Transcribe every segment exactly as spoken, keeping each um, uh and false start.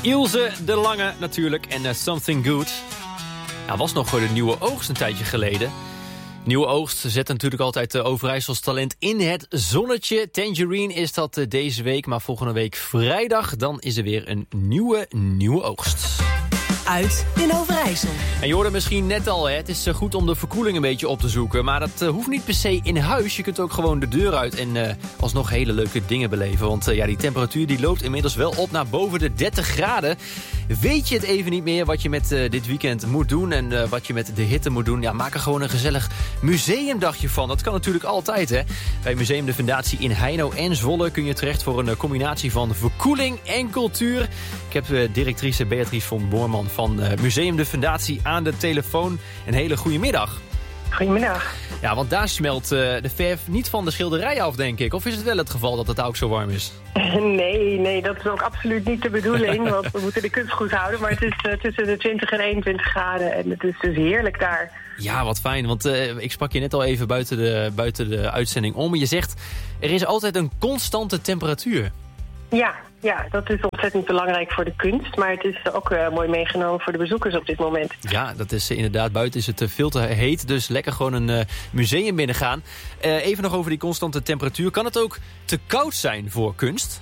Ilse de Lange natuurlijk en uh, Something Good. Nou, was nog voor de Nieuwe Oogst een tijdje geleden. Nieuwe Oogst zet natuurlijk altijd uh, Overijssels talent in het zonnetje. Tangerine is dat uh, deze week, maar volgende week vrijdag... dan is er weer een nieuwe Nieuwe Oogst. Uit in Overijssel. En je hoorde misschien net al, hè, het is goed om de verkoeling een beetje op te zoeken. Maar dat uh, hoeft niet per se in huis. Je kunt ook gewoon de deur uit en uh, alsnog hele leuke dingen beleven. Want uh, ja, die temperatuur die loopt inmiddels wel op naar boven de dertig graden. Weet je het even niet meer wat je met uh, dit weekend moet doen en uh, wat je met de hitte moet doen? Ja, maak er gewoon een gezellig museumdagje van. Dat kan natuurlijk altijd, hè. Bij Museum de Fundatie in Heino en Zwolle kun je terecht voor een uh, combinatie van verkoeling en cultuur. Ik heb uh, directrice Beatrice von Boorman van uh, Museum de Fundatie aan de telefoon. Een hele goede middag. Goedemiddag. Ja, want daar smelt uh, de verf niet van de schilderij af, denk ik. Of is het wel het geval dat het ook zo warm is? Nee, nee, dat is ook absoluut niet de bedoeling. Want we moeten de kunst goed houden. Maar het is uh, tussen de twintig en eenentwintig graden. En het is dus heerlijk daar. Ja, wat fijn. Want uh, ik sprak je net al even buiten de, buiten de uitzending om. Je zegt, er is altijd een constante temperatuur. Ja, ja, dat is ontzettend belangrijk voor de kunst. Maar het is ook uh, mooi meegenomen voor de bezoekers op dit moment. Ja, dat is uh, inderdaad. Buiten is het uh, veel te heet. Dus lekker gewoon een uh, museum binnengaan. Uh, even nog over die constante temperatuur. Kan het ook te koud zijn voor kunst?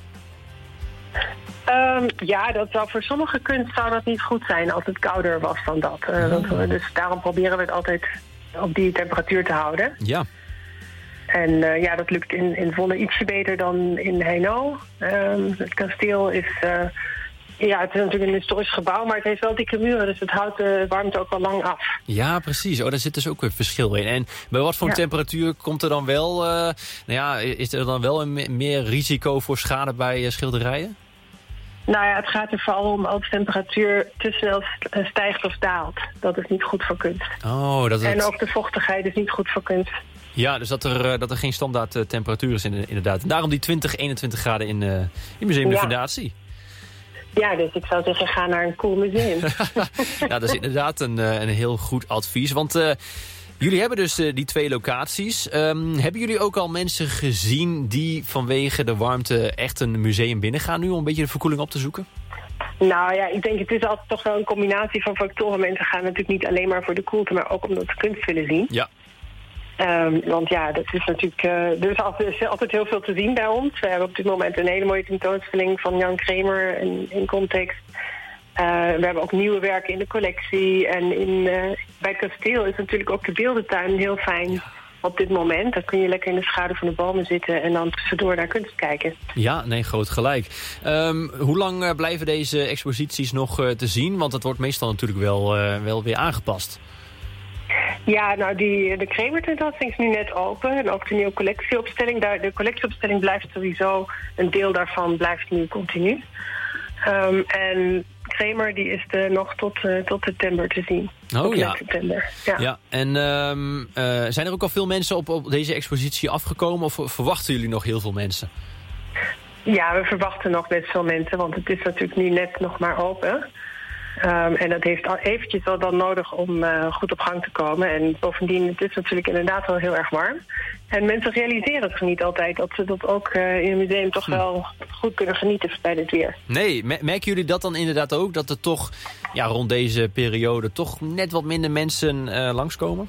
Um, ja, dat zou voor sommige kunst zou dat niet goed zijn als het kouder was dan dat. Uh, oh. dat dus daarom proberen we het altijd op die temperatuur te houden. Ja. En uh, ja, dat lukt in, in Zwolle ietsje beter dan in Heino. Um, het kasteel is... Uh, ja, het is natuurlijk een historisch gebouw, maar het heeft wel dikke muren. Dus het houdt de warmte ook wel lang af. Ja, precies. Oh, daar zit dus ook een verschil in. En bij wat voor ja. temperatuur komt er dan wel... Uh, nou ja, is er dan wel een meer risico voor schade bij uh, schilderijen? Nou ja, het gaat er vooral om als de temperatuur te snel stijgt of daalt. Dat is niet goed voor kunst. Oh, dat is... En ook de vochtigheid is niet goed voor kunst. Ja, dus dat er, dat er geen standaard uh, temperatuur is inderdaad. En daarom die twintig, eenentwintig graden in, uh, in Museum de ja. Fundatie. Ja, dus ik zou zeggen, ga naar een cool museum. Nou, dat is inderdaad een, een heel goed advies. Want uh, jullie hebben dus uh, die twee locaties. Um, hebben jullie ook al mensen gezien die vanwege de warmte echt een museum binnengaan nu om een beetje de verkoeling op te zoeken? Nou ja, ik denk het is altijd toch wel een combinatie van factoren. Mensen gaan natuurlijk niet alleen maar voor de koelte, maar ook omdat ze kunst willen zien. Ja. Um, want ja, dat is natuurlijk, uh, er is altijd, altijd heel veel te zien bij ons. We hebben op dit moment een hele mooie tentoonstelling van Jan Kramer in, in context. Uh, we hebben ook nieuwe werken in de collectie. En in, uh, bij het kasteel is natuurlijk ook de beeldentuin heel fijn ja. op dit moment. Dan kun je lekker in de schaduw van de bomen zitten en dan tussendoor naar kunst kijken. Ja, nee, groot gelijk. Um, hoe lang uh, blijven deze exposities nog uh, te zien? Want het wordt meestal natuurlijk wel, uh, wel weer aangepast. Ja, nou, die, de Kramer-tentoonstelling is nu net open. En ook de nieuwe collectieopstelling. Daar, de collectieopstelling blijft sowieso, een deel daarvan blijft nu continu. Um, en Kramer die is de, nog tot, uh, tot september te zien. Oh tot ja. september. Ja. ja. En um, uh, zijn er ook al veel mensen op, op deze expositie afgekomen? Of verwachten jullie nog heel veel mensen? Ja, we verwachten nog best veel mensen. Want het is natuurlijk nu net nog maar open. Um, en dat heeft al eventjes wel dan nodig om uh, goed op gang te komen. En bovendien, het is natuurlijk inderdaad wel heel erg warm. En mensen realiseren zich niet altijd dat ze dat ook uh, in een museum toch wel goed kunnen genieten bij dit weer. Nee, merken jullie dat dan inderdaad ook? Dat er toch ja, rond deze periode toch net wat minder mensen uh, langskomen?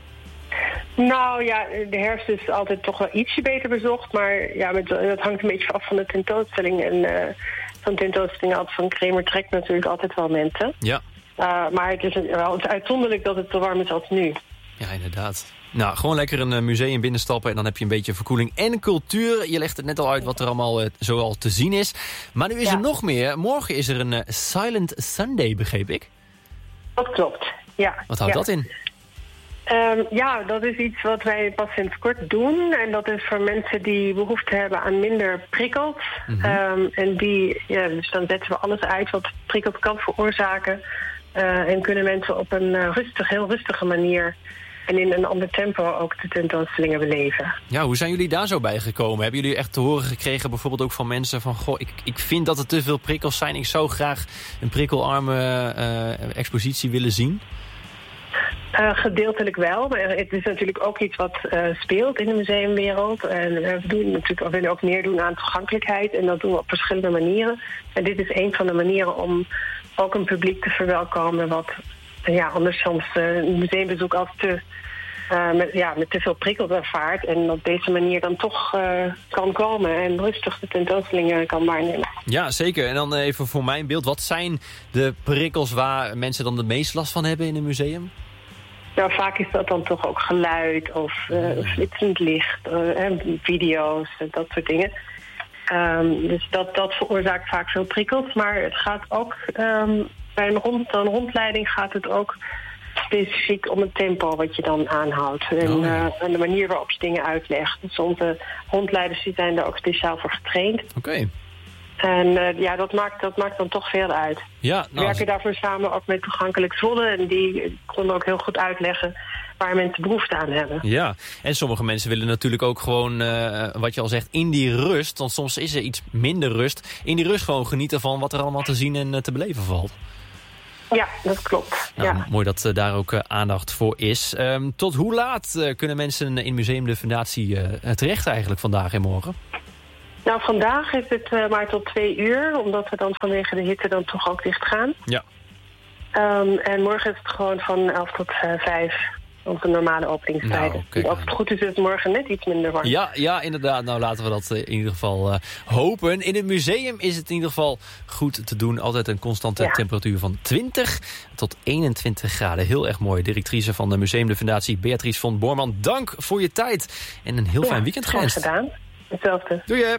Nou ja, de herfst is altijd toch wel ietsje beter bezocht. Maar ja, met, dat hangt een beetje af van de tentoonstelling. En uh, zo'n tentoonstelling als van Kramer trekt natuurlijk altijd wel mensen. Ja. Uh, maar het is wel uitzonderlijk dat het zo warm is als nu. Ja, inderdaad. Nou, gewoon lekker een museum binnenstappen en dan heb je een beetje verkoeling en cultuur. Je legt het net al uit wat er allemaal uh, zoal te zien is. Maar nu is ja. er nog meer. Morgen is er een uh, Silent Sunday, begreep ik. Dat klopt, ja. Wat houdt ja. dat in? Um, ja, dat is iets wat wij pas sinds kort doen. En dat is voor mensen die behoefte hebben aan minder prikkels. Mm-hmm. Um, en die, ja, dus dan zetten we alles uit wat prikkels kan veroorzaken. Uh, en kunnen mensen op een uh, rustig, heel rustige manier en in een ander tempo ook de tentoonstellingen beleven. Ja, hoe zijn jullie daar zo bij gekomen? Hebben jullie echt te horen gekregen bijvoorbeeld ook van mensen van... goh, ik, ik vind dat er te veel prikkels zijn. Ik zou graag een prikkelarme uh, expositie willen zien. Uh, gedeeltelijk wel, maar het is natuurlijk ook iets wat uh, speelt in de museumwereld. En uh, we, doen natuurlijk, we willen ook meer doen aan toegankelijkheid en dat doen we op verschillende manieren. En dit is een van de manieren om ook een publiek te verwelkomen wat ja, anders soms uh, een museumbezoek als te, uh, met, ja, met te veel prikkels ervaart. En op deze manier dan toch uh, kan komen en rustig de tentoonstellingen kan waarnemen. Ja, zeker. En dan even voor mijn beeld, wat zijn de prikkels waar mensen dan de meest last van hebben in een museum? Nou, vaak is dat dan toch ook geluid of uh, flitsend licht, uh, video's, dat soort dingen. Um, dus dat, dat veroorzaakt vaak veel prikkels. Maar het gaat ook, um, bij een, rond, een rondleiding gaat het ook specifiek om het tempo wat je dan aanhoudt. En, oh, ja. uh, en de manier waarop je dingen uitlegt. Dus onze rondleiders die zijn daar ook speciaal voor getraind. Oké. Okay. En uh, ja, dat maakt, dat maakt dan toch veel uit. Ja, nou, we werken daarvoor samen ook met Toegankelijk Zwolle. En die konden ook heel goed uitleggen waar mensen behoefte aan hebben. Ja, en sommige mensen willen natuurlijk ook gewoon, uh, wat je al zegt, in die rust. Want soms is er iets minder rust. In die rust gewoon genieten van wat er allemaal te zien en uh, te beleven valt. Ja, dat klopt. Nou, ja. Mooi dat uh, daar ook uh, aandacht voor is. Um, tot hoe laat uh, kunnen mensen in Museum de Fundatie uh, terecht eigenlijk vandaag en morgen? Nou, vandaag is het uh, maar tot twee uur, omdat we dan vanwege de hitte dan toch ook dicht gaan. Ja. Um, en morgen is het gewoon van elf tot vijf, onze normale openingstijden. Nou, als het goed is, is het morgen net iets minder warm. Ja, ja, inderdaad. Nou, laten we dat uh, in ieder geval uh, hopen. In het museum is het in ieder geval goed te doen. Altijd een constante ja. temperatuur van twintig tot eenentwintig graden. Heel erg mooi. Directrice van de Museum de Fundatie, Beatrice von Bormann. Dank voor je tijd en een heel ja, fijn weekend gewenst. Graag gedaan. Hetzelfde. Doei je.